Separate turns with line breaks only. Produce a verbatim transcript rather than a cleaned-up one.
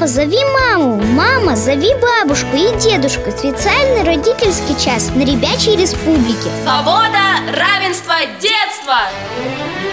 Папа, зови маму. Мама, зови бабушку и дедушку. Специальный родительский час на Ребячей Республике.
Свобода, равенство, детство!